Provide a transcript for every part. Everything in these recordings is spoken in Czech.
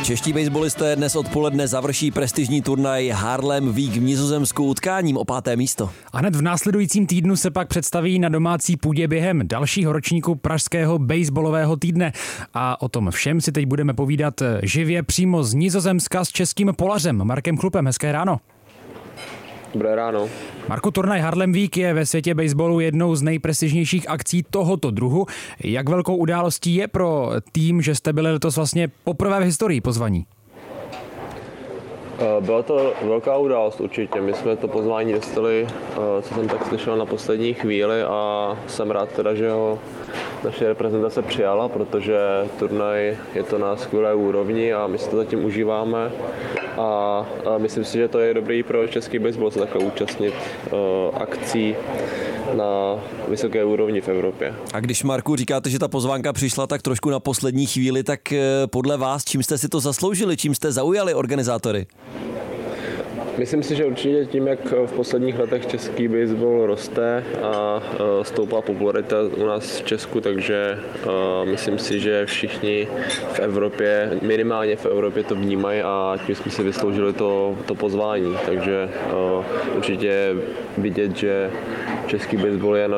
Čeští baseballisté dnes odpoledne završí prestižní turnaj Harlem Week v Nizozemsku utkáním o 5. místo. A hned v následujícím týdnu se pak představí na domácí půdě během dalšího ročníku pražského baseballového týdne. A o tom všem si teď budeme povídat živě přímo z Nizozemska s českým polařem Markem Chlupem. Hezké ráno. Dobré ráno. Marku, turnaj Harlem Week je ve světě baseballu jednou z nejprestižnějších akcí tohoto druhu. Jak velkou událostí je pro tým, že jste byli letos vlastně poprvé v historii pozvaní? Byla to velká událost určitě. My jsme to pozvání dostali, co jsem tak slyšel, na poslední chvíli a jsem rád teda, že ho naše reprezentace přijala, protože turnaj je to na skvělé úrovni a my si to zatím užíváme a myslím si, že to je dobrý pro český baseball se takhle účastnit akcí na vysoké úrovni v Evropě. A když, Marku, říkáte, že ta pozvánka přišla tak trošku na poslední chvíli, tak podle vás, čím jste si to zasloužili, čím jste zaujali organizátory? Myslím si, že určitě tím, jak v posledních letech český baseball roste a stoupá popularita u nás v Česku, takže myslím si, že všichni v Evropě, minimálně v Evropě to vnímají a tím jsme si vysloužili to pozvání. Takže určitě vidět, že český baseball je na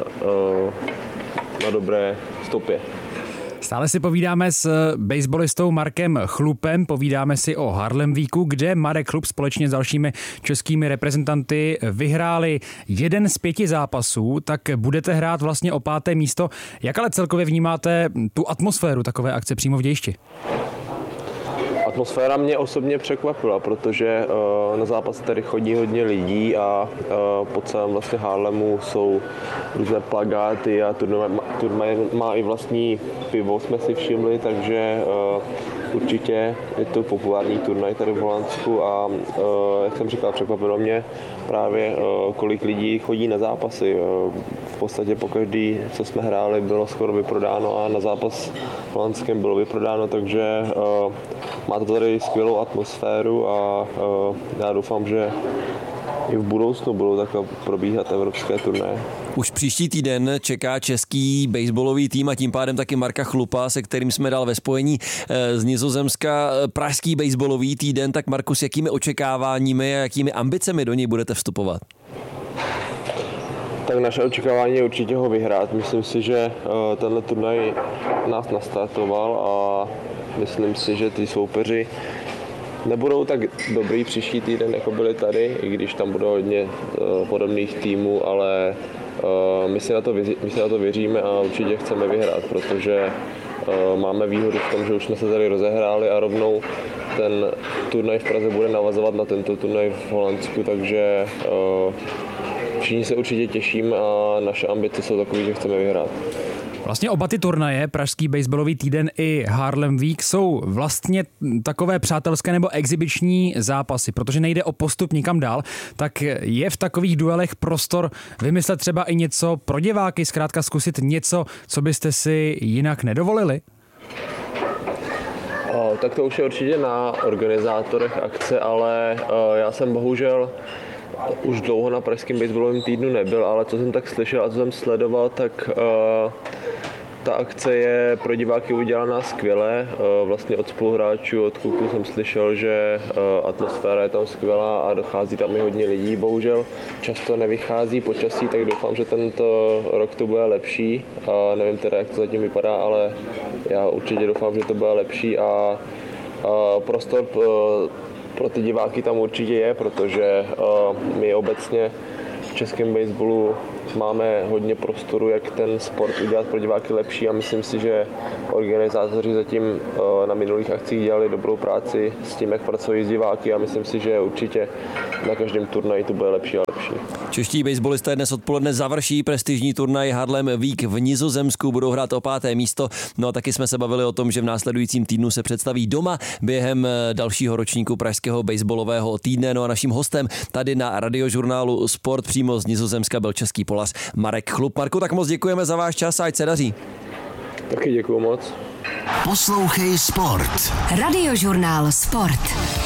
dobré stopě. Stále si povídáme s baseballistou Markem Chlupem, povídáme si o Harlem Weeku, kde Marek Chlup společně s dalšími českými reprezentanty vyhráli 1 z 5 zápasů, tak budete hrát vlastně o 5. místo. Jak ale celkově vnímáte tu atmosféru takové akce přímo v dějišti? Atmosféra mě osobně překvapila, protože na zápas tady chodí hodně lidí a po celém vlastně Harlemu jsou různé plakáty a turnaj má i vlastní pivo, jsme si všimli, takže určitě je to populární turnaj tady v Holandsku a jak jsem říkal, překvapilo mě právě, kolik lidí chodí na zápasy. V podstatě pokaždý, co jsme hráli, bylo skoro vyprodáno a na zápas v holandském bylo vyprodáno, takže má to tady skvělou atmosféru a já doufám, že i v budoucnu budou takhle probíhat evropské turnaje. Už příští týden čeká český baseballový tým a tím pádem taky Marka Chlupa, se kterým jsme dal ve spojení z Nizozemska, pražský baseballový týden. Tak Marku, s jakými očekáváními a jakými ambicemi do něj budete vstupovat? Tak naše očekávání je určitě ho vyhrát. Myslím si, že tenhle turnaj nás nastartoval a myslím si, že ty soupeři nebudou tak dobrý příští týden, jako byli tady, i když tam budou hodně podobných týmů, ale my si na to věříme a určitě chceme vyhrát, protože máme výhodu v tom, že už jsme se tady rozehráli a rovnou ten turnaj v Praze bude navazovat na tento turnaj v Holandsku, takže všichni se určitě těším a naše ambice jsou takové, že chceme vyhrát. Vlastně oba ty turnaje, pražský baseballový týden i Harlem Week, jsou vlastně takové přátelské nebo exibiční zápasy, protože nejde o postup nikam dál, tak je v takových duelech prostor vymyslet třeba i něco pro diváky, zkrátka zkusit něco, co byste si jinak nedovolili? Tak to už je určitě na organizátorech akce, ale já jsem bohužel už dlouho na pražském baseballovém týdnu nebyl, ale co jsem tak slyšel a co jsem sledoval, tak ta akce je pro diváky udělaná skvěle. Vlastně od spoluhráčů, od kluků jsem slyšel, že atmosféra je tam skvělá a dochází tam i hodně lidí. Bohužel často nevychází počasí, tak doufám, že tento rok to bude lepší. Nevím teda, jak to zatím vypadá, ale já určitě doufám, že to bude lepší a prostor pro ty diváky tam určitě je, protože my obecně v českém baseballu máme hodně prostoru, jak ten sport udělat pro diváky lepší a myslím si, že organizátoři zatím na minulých akcích dělali dobrou práci s tím, jak pracují s diváky a myslím si, že určitě na každém turnaji to bude lepší a lepší. Čeští baseballisté dnes odpoledne završí prestižní turnaj Harlem Week v Nizozemsku, budou hrát o 5. místo. No a taky jsme se bavili o tom, že v následujícím týdnu se představí doma během dalšího ročníku pražského baseballového týdne. No a naším hostem tady na Radiožurnálu Sport přímo z Nizozemska byl český polař Marek Chlup. Marku, tak moc děkujeme za váš čas a ať se daří. Taky děkuju moc. Poslouchej Sport. Radiožurnál Sport.